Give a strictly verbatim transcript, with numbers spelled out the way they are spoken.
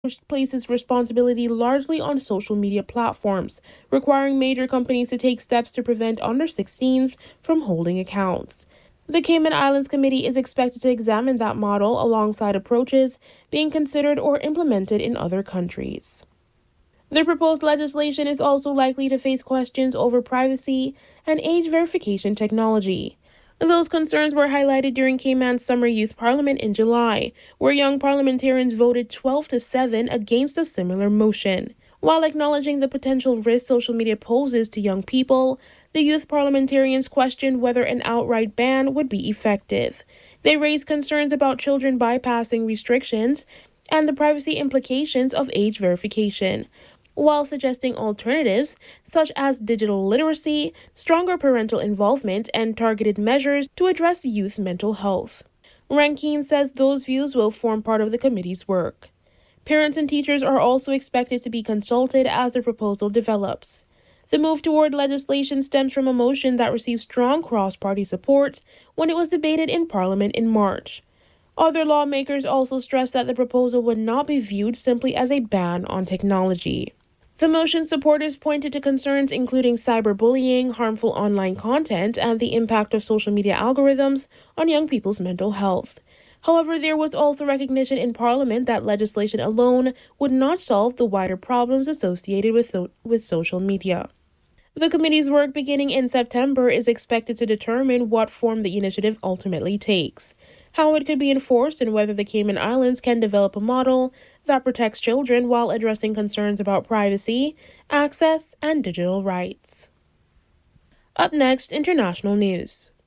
which places responsibility largely on social media platforms, requiring major companies to take steps to prevent under sixteens from holding accounts. The Cayman Islands Committee is expected to examine that model alongside approaches being considered or implemented in other countries. The proposed legislation is also likely to face questions over privacy and age verification technology. Those concerns were highlighted during Cayman's Summer Youth Parliament in July, where young parliamentarians voted twelve to seven against a similar motion. While acknowledging the potential risk social media poses to young people, the youth parliamentarians questioned whether an outright ban would be effective. They raised concerns about children bypassing restrictions and the privacy implications of age verification, while suggesting alternatives such as digital literacy, stronger parental involvement, and targeted measures to address youth mental health. Rankine says those views will form part of the committee's work. Parents and teachers are also expected to be consulted as the proposal develops. The move toward legislation stems from a motion that received strong cross-party support when it was debated in Parliament in March. Other lawmakers also stressed that the proposal would not be viewed simply as a ban on technology. The motion supporters pointed to concerns including cyberbullying, harmful online content, and the impact of social media algorithms on young people's mental health. However, there was also recognition in Parliament that legislation alone would not solve the wider problems associated with, so- with social media. The committee's work beginning in September is expected to determine what form the initiative ultimately takes, how it could be enforced, and whether the Cayman Islands can develop a model that protects children while addressing concerns about privacy, access, and digital rights. Up next, international news.